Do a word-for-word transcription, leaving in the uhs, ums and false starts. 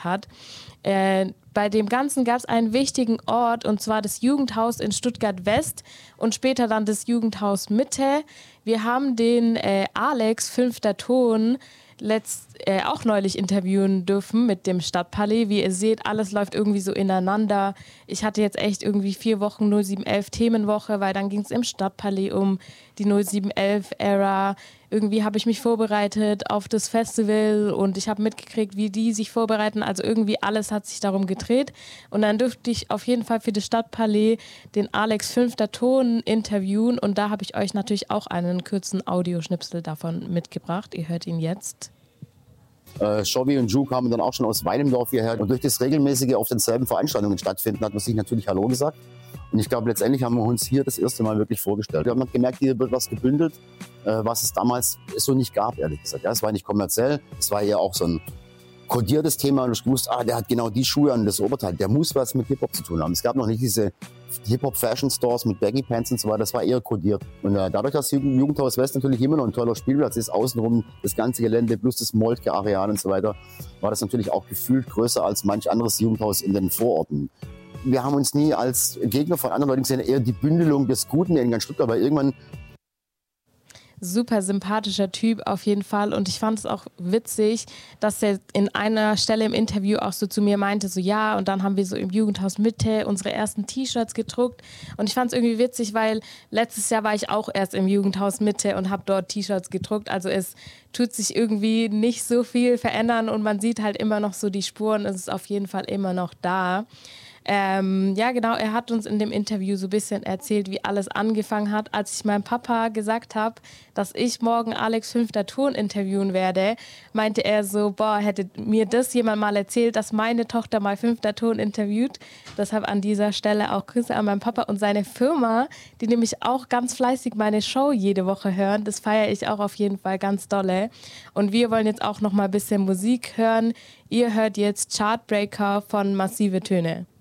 hat. Äh, bei dem Ganzen gab es einen wichtigen Ort, und zwar das Jugendhaus in Stuttgart West und später dann das Jugendhaus Mitte. Wir haben den äh, Alex, fünfter Ton, letzt, äh, auch neulich interviewen dürfen mit dem Stadtpalais. Wie ihr seht, alles läuft irgendwie so ineinander. Ich hatte jetzt echt irgendwie vier Wochen null sieben elf Themenwoche, weil dann ging es im Stadtpalais um die null sieben elf Ära. Irgendwie habe ich mich vorbereitet auf das Festival und ich habe mitgekriegt, wie die sich vorbereiten. Also irgendwie alles hat sich darum gedreht. Und dann durfte ich auf jeden Fall für das Stadtpalais den Alex fünfter Ton interviewen. Und da habe ich euch natürlich auch einen kurzen Audioschnipsel davon mitgebracht. Ihr hört ihn jetzt. Äh, Shobi und Ju kamen dann auch schon aus Weidendorf hierher. Und durch das regelmäßige auf denselben Veranstaltungen stattfinden, hat man sich natürlich Hallo gesagt. Und ich glaube, letztendlich haben wir uns hier das erste Mal wirklich vorgestellt. Wir haben gemerkt, hier wird was gebündelt, äh, was es damals so nicht gab, ehrlich gesagt. Ja, es war nicht kommerziell, es war eher auch so ein kodiertes Thema. Und ich wusste, ah, der hat genau die Schuhe an, das Oberteil. Der muss was mit Hip-Hop zu tun haben. Es gab noch nicht diese Hip-Hop-Fashion-Stores mit Baggy-Pants und so weiter. Das war eher kodiert. Und äh, dadurch, dass Jugendhaus West natürlich immer noch ein toller Spielplatz ist, außenrum das ganze Gelände plus das Moltke-Areal und so weiter, war das natürlich auch gefühlt größer als manch anderes Jugendhaus in den Vororten. Wir haben uns nie als Gegner von anderen Leuten gesehen, eher die Bündelung des Guten in ganz Stuttgart, weil irgendwann... Super sympathischer Typ auf jeden Fall, und ich fand es auch witzig, dass er in einer Stelle im Interview auch so zu mir meinte, so ja, und dann haben wir so im Jugendhaus Mitte unsere ersten T-Shirts gedruckt, und ich fand es irgendwie witzig, weil letztes Jahr war ich auch erst im Jugendhaus Mitte und habe dort T-Shirts gedruckt, also es tut sich irgendwie nicht so viel verändern und man sieht halt immer noch so die Spuren, es ist auf jeden Fall immer noch da. Ähm, ja, genau, er hat uns in dem Interview so ein bisschen erzählt, wie alles angefangen hat. Als ich meinem Papa gesagt habe, dass ich morgen Alex fünfter Ton interviewen werde, meinte er so, boah, hätte mir das jemand mal erzählt, dass meine Tochter mal fünfter Ton interviewt. Deshalb an dieser Stelle auch Grüße an meinen Papa und seine Firma, die nämlich auch ganz fleißig meine Show jede Woche hören. Das feiere ich auch auf jeden Fall ganz dolle. Und wir wollen jetzt auch noch mal ein bisschen Musik hören. Ihr hört jetzt Chartbreaker von Massive Töne.